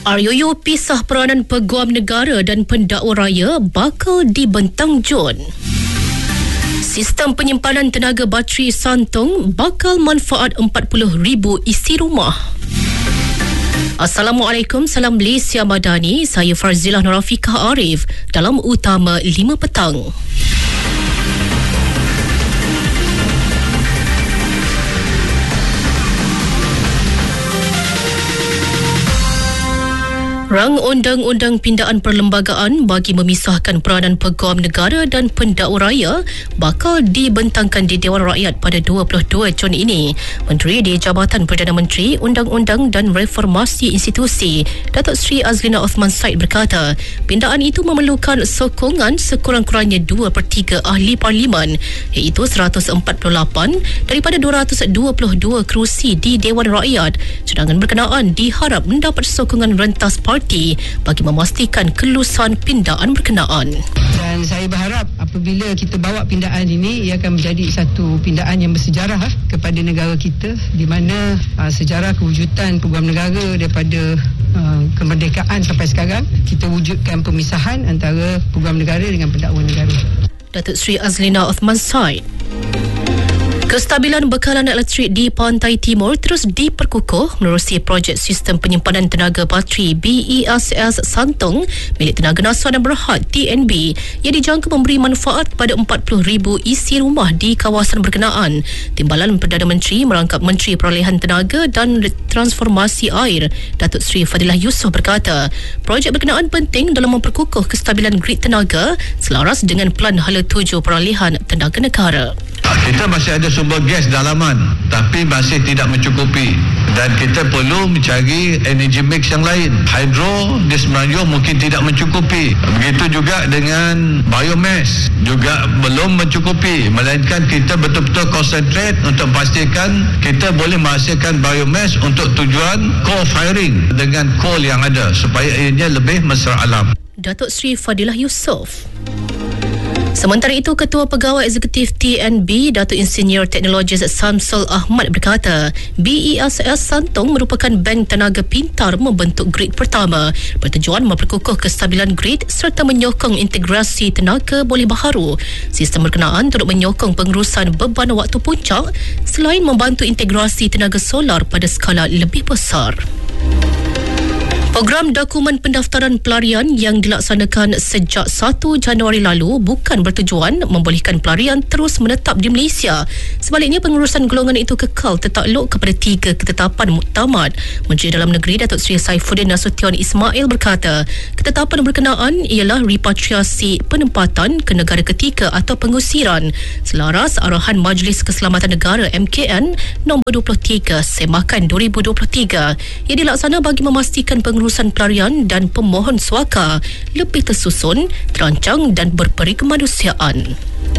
RUU pisah peranan peguam negara dan pendakwa raya bakal dibentang Jun. Sistem penyimpanan tenaga bateri Santong bakal manfaat 40,000 isi rumah. Assalamualaikum, salam Malaysia Madani. Saya Farzilah Nurafiqah Arif dalam Utama 5 Petang. Rang Undang-Undang Pindaan Perlembagaan bagi memisahkan peranan peguam negara dan pendakwa raya bakal dibentangkan di Dewan Rakyat pada 22 Jun ini. Menteri di Jabatan Perdana Menteri, Undang-Undang dan Reformasi Institusi, Datuk Seri Azlina Othman Said berkata, pindaan itu memerlukan sokongan sekurang-kurangnya 2/3 ahli parlimen, iaitu 148 daripada 222 kerusi di Dewan Rakyat. Cadangan berkenaan diharap mendapat sokongan rentas parti bagi memastikan kelusan pindaan berkenaan. Dan saya berharap apabila kita bawa pindaan ini, ia akan menjadi satu pindaan yang bersejarah kepada negara kita, di mana sejarah kewujudan peguam negara daripada kemerdekaan sampai sekarang, kita wujudkan pemisahan antara peguam negara dengan pendakwa negara. Datuk Seri Azlina Othman Said. Kestabilan bekalan elektrik di Pantai Timur terus diperkukuh menerusi projek sistem penyimpanan tenaga bateri BESS Santong milik Tenaga Nasional dan Berhad TNB yang dijangka memberi manfaat kepada 40,000 isi rumah di kawasan berkenaan. Timbalan Perdana Menteri merangkap Menteri Perolehan Tenaga dan Transformasi Air, Datuk Seri Fadilah Yusof berkata, projek berkenaan penting dalam memperkukuh kestabilan grid tenaga selaras dengan Pelan Hala 7 Perolehan Tenaga Negara. Kita masih ada sumber gas dalaman tapi masih tidak mencukupi dan kita perlu mencari energy mix yang lain. Hydro di Semenanjung mungkin tidak mencukupi. Begitu juga dengan biomass juga belum mencukupi, melainkan kita betul-betul concentrate untuk pastikan kita boleh menghasilkan biomass untuk tujuan coal firing dengan coal yang ada supaya ianya lebih mesra alam. Datuk Seri Fadilah Yusof. Sementara itu, Ketua Pegawai Eksekutif TNB, Datuk Insinyur Teknologis Samsul Ahmad berkata, BESS Santong merupakan bank tenaga pintar membentuk grid pertama bertujuan memperkukuh kestabilan grid serta menyokong integrasi tenaga boleh baharu. Sistem berkenaan turut menyokong pengurusan beban waktu puncak selain membantu integrasi tenaga solar pada skala lebih besar. Program dokumen pendaftaran pelarian yang dilaksanakan sejak 1 Januari lalu bukan bertujuan membolehkan pelarian terus menetap di Malaysia. Sebaliknya, pengurusan golongan itu kekal tertakluk kepada 3 ketetapan muktamad. Menteri Dalam Negeri Datuk Seri Saifuddin Nasution Ismail berkata, ketetapan berkenaan ialah repatriasi penempatan ke negara ketiga atau pengusiran selaras arahan Majlis Keselamatan Negara MKN nombor 23 Semakan 2023 yang dilaksana bagi memastikan pengurusan pelarian dan pemohon suaka lebih tersusun, terancang dan berperi kemanusiaan.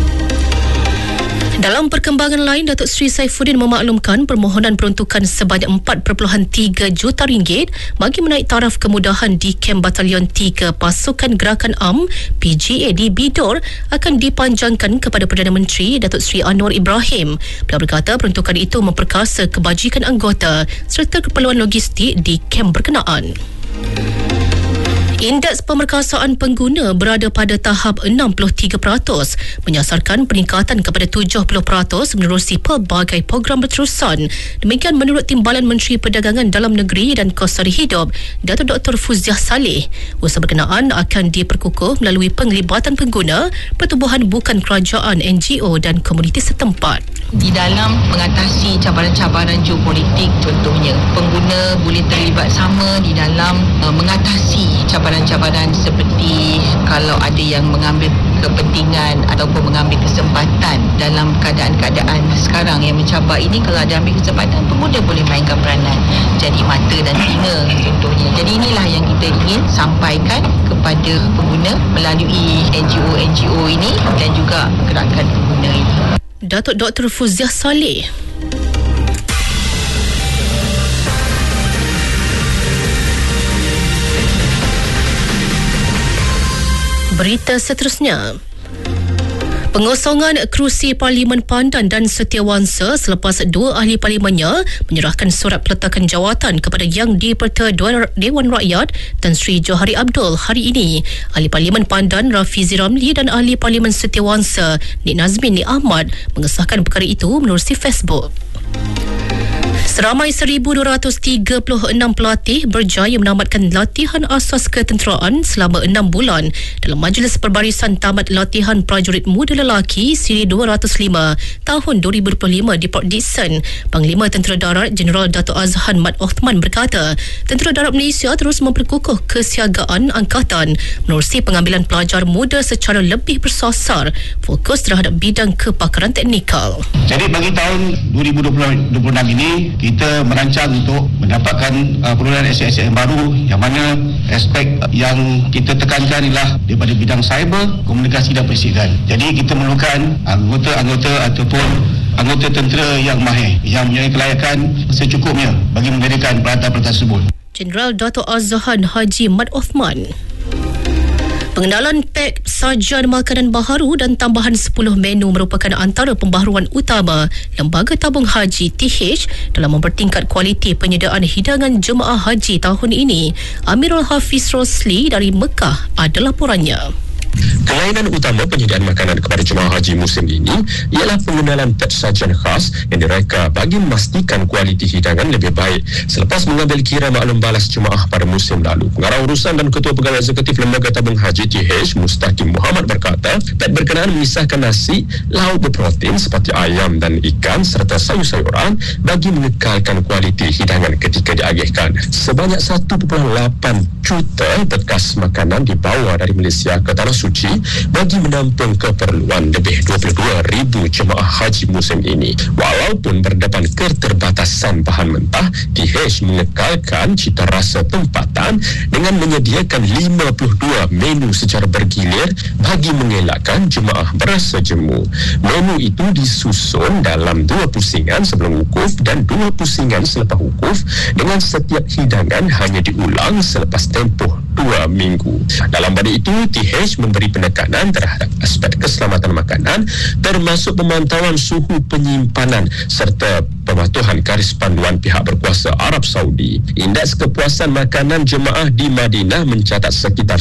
Dalam perkembangan lain, Datuk Seri Saifuddin memaklumkan permohonan peruntukan sebanyak 4.3 juta ringgit bagi menaik taraf kemudahan di kem Batalion 3 Pasukan Gerakan AM PGA di Bidor akan dipanjangkan kepada Perdana Menteri Datuk Seri Anwar Ibrahim. Beliau berkata peruntukan itu memperkasa kebajikan anggota serta keperluan logistik di kem berkenaan. Indeks pemerkasaan pengguna berada pada tahap 63%, menyasarkan peningkatan kepada 70% menerusi pelbagai program berterusan. Demikian menurut Timbalan Menteri Perdagangan Dalam Negeri dan Kos Sari Hidup, Datuk Dr. Fuziah Saleh. Usaha berkenaan akan diperkukuh melalui penglibatan pengguna, pertubuhan bukan kerajaan, NGO dan komuniti setempat. Di dalam mengatasi cabaran-cabaran geopolitik, contohnya pengguna boleh terlibat sama di dalam mengatasi cabaran-cabaran seperti kalau ada yang mengambil kepentingan ataupun mengambil kesempatan dalam keadaan-keadaan sekarang yang mencabar ini. Kalau ada ambil kesempatan, pengguna boleh mainkan peranan jadi mata dan telinga contohnya. Jadi inilah yang kita ingin sampaikan kepada pengguna melalui NGO ini dan juga gerakan pengguna ini. Datuk Dr. Fuziah Saleh. Berita seterusnya. Pengosongan kerusi Parlimen Pandan dan Setiawangsa selepas dua ahli parlimennya menyerahkan surat peletakan jawatan kepada Yang di-Perta Dewan Rakyat Tan Sri Johari Abdul hari ini. Ahli Parlimen Pandan Rafizi Ramli dan ahli Parlimen Setiawangsa Nik Nazmin Nik Ahmad mengesahkan perkara itu menerusi Facebook. Seramai 1,236 pelatih berjaya menamatkan latihan asas ketenteraan selama 6 bulan dalam Majlis Perbarisan Tamat Latihan Prajurit Muda Lelaki Siri 205 tahun 2025 di Port Dickson. Panglima Tentera Darat Jeneral Dato' Azhan Mat Othman berkata, Tentera Darat Malaysia terus memperkukuh kesiagaan angkatan menerusi pengambilan pelajar muda secara lebih bersasar, fokus terhadap bidang kepakaran teknikal. Jadi bagi tahun 2026 ini kita merancang untuk mendapatkan perolehan aset-aset yang baru, yang mana aspek yang kita tekankan ialah daripada bidang cyber, komunikasi dan perisikan. Jadi kita memerlukan anggota-anggota ataupun anggota tentera yang mahir, yang mempunyai kelayakan secukupnya bagi mendirikan peralatan-peralatan tersebut. Jeneral Dato' Azhan Haji Mat Othman. Pengenalan pek sajian makanan baharu dan tambahan 10 menu merupakan antara pembaharuan utama Lembaga Tabung Haji TH dalam mempertingkat kualiti penyediaan hidangan jemaah haji tahun ini. Amirul Hafiz Rosli dari Mekah ada laporannya. Kelainan utama penyediaan makanan kepada jemaah haji musim ini ialah pengenalan pek sajian khas yang direka bagi memastikan kualiti hidangan lebih baik. Selepas mengambil kira maklum balas jemaah pada musim lalu, Pengarah Urusan dan Ketua Pegawai Eksekutif Lembaga Tabung Haji TH Mustaqim Muhammad berkata, pek berkenaan memisahkan nasi, lauk berprotein seperti ayam dan ikan serta sayur-sayuran bagi mengekalkan kualiti hidangan ketika diagihkan. Sebanyak 1.8 juta bekas makanan dibawa dari Malaysia ke Tanah Suci bagi menampung keperluan lebih 22,000 jemaah haji musim ini. Walaupun berdepan keterbatasan bahan mentah, TH mengekalkan cita rasa tempatan dengan menyediakan 52 menu secara bergilir bagi mengelakkan jemaah berasa jemu. Menu itu disusun dalam 2 pusingan sebelum wukuf dan 2 pusingan selepas wukuf, dengan setiap hidangan hanya diulang selepas tempoh 2 minggu. Dalam pada itu, TH memberi penekanan terhadap aspek keselamatan makanan termasuk pemantauan suhu penyimpanan serta pematuhan garis panduan pihak berkuasa Arab Saudi. Indeks kepuasan makanan jemaah di Madinah mencatat sekitar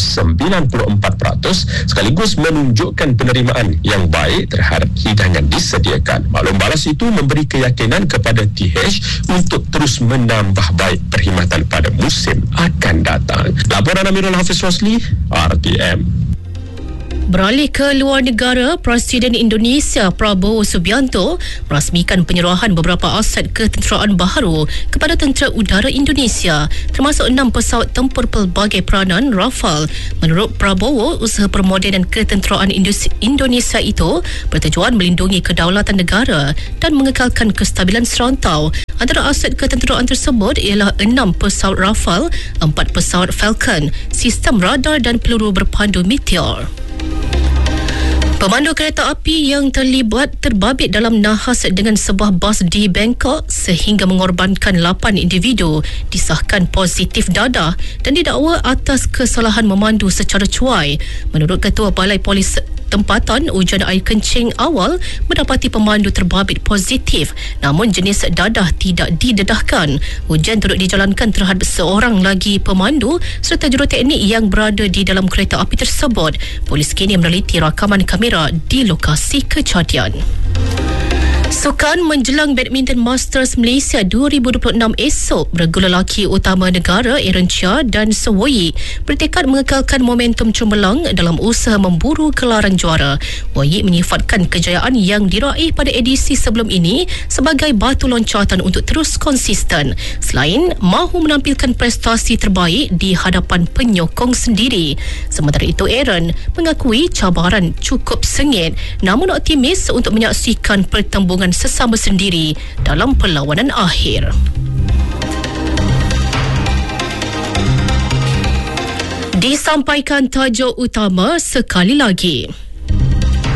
94% sekaligus menunjukkan penerimaan yang baik terhadap hidangan disediakan. Maklum balas itu memberi keyakinan kepada TH untuk terus menambah baik perkhidmatan pada musim akan datang. Laporan Amirul Hafiz Rosli, RTM. Beralih ke luar negara, Presiden Indonesia Prabowo Subianto merasmikan penyerahan beberapa aset ketenteraan baharu kepada Tentera Udara Indonesia, termasuk 6 pesawat tempur pelbagai peranan Rafale. Menurut Prabowo, usaha permodenan ketenteraan Indonesia itu bertujuan melindungi kedaulatan negara dan mengekalkan kestabilan serantau. Antara aset ketenteraan tersebut ialah 6 pesawat Rafale, 4 pesawat Falcon, sistem radar dan peluru berpandu Meteor. Pemandu kereta api yang terlibat terbabit dalam nahas dengan sebuah bas di Bangkok sehingga mengorbankan 8 individu disahkan positif dadah dan didakwa atas kesalahan memandu secara cuai. Menurut Ketua Balai Polis tempatan, ujian air kencing awal mendapati pemandu terbabit positif, namun jenis dadah tidak didedahkan. Ujian turut dijalankan terhadap seorang lagi pemandu serta juruteknik yang berada di dalam kereta api tersebut. Polis kini meneliti rakaman kamera di lokasi kejadian. Sukan menjelang Badminton Masters Malaysia 2026 esok, beregu lelaki utama negara Aaron Chia dan Sewoyi bertekad mengekalkan momentum cemerlang dalam usaha memburu gelaran juara. Woyi menyifatkan kejayaan yang diraih pada edisi sebelum ini sebagai batu loncatan untuk terus konsisten, selain mahu menampilkan prestasi terbaik di hadapan penyokong sendiri. Sementara itu, Aaron mengakui cabaran cukup sengit, namun optimis untuk menyaksikan pertembungan sesama sendiri dalam perlawanan akhir. Disampaikan tajuk utama sekali lagi.